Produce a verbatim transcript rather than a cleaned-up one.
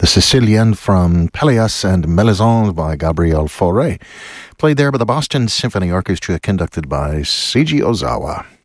The Sicilian from Pelléas and Mélisande by Gabriel Fauré, played there by the Boston Symphony Orchestra, conducted by Seiji Ozawa.